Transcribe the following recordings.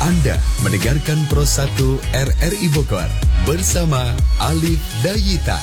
Anda mendengarkan Pro 1 RRI Bogor bersama Alif Dayita.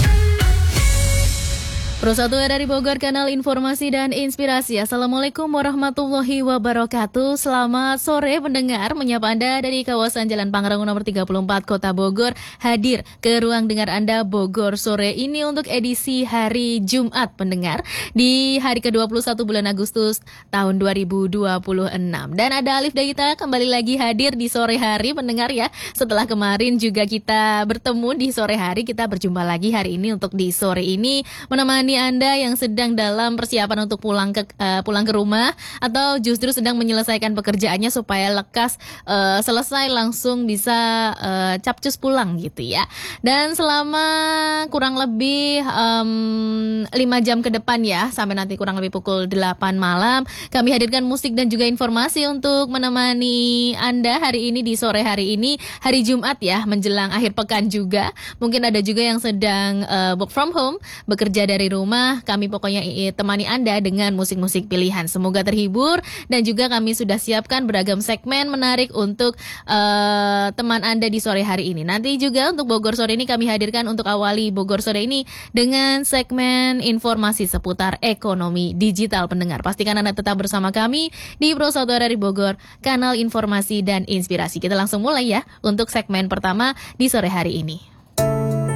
Pro 1 RRI Bogor, kanal informasi dan inspirasi. Assalamualaikum warahmatullahi wabarakatuh. Selamat sore pendengar, menyapa Anda dari kawasan Jalan Pangrango nomor 34 Kota Bogor. Hadir ke ruang dengar Anda Bogor sore ini untuk edisi hari Jumat pendengar, di hari ke-21 bulan Agustus tahun 2026. Dan ada Alif Dayita kembali lagi hadir di sore hari pendengar ya. Setelah kemarin juga kita bertemu di sore hari, kita berjumpa lagi hari ini untuk di sore ini menemani Anda yang sedang dalam persiapan untuk pulang ke rumah, atau justru sedang menyelesaikan pekerjaannya supaya lekas selesai langsung bisa capcus pulang gitu ya. Dan selama kurang lebih 5 jam ke depan ya, sampai nanti kurang lebih pukul 8 malam, kami hadirkan musik dan juga informasi untuk menemani Anda hari ini di sore hari ini, hari Jumat ya, menjelang akhir pekan juga. Mungkin ada juga yang sedang work from home, bekerja dari rumah. Kami pokoknya temani Anda dengan musik-musik pilihan. Semoga terhibur, dan juga kami sudah siapkan beragam segmen menarik untuk teman Anda di sore hari ini. Nanti juga untuk Bogor sore ini kami hadirkan untuk awali Bogor sore ini dengan segmen informasi seputar ekonomi digital pendengar. Pastikan Anda tetap bersama kami di Pro 1 RRI Bogor, kanal informasi dan inspirasi. Kita langsung mulai ya untuk segmen pertama di sore hari ini.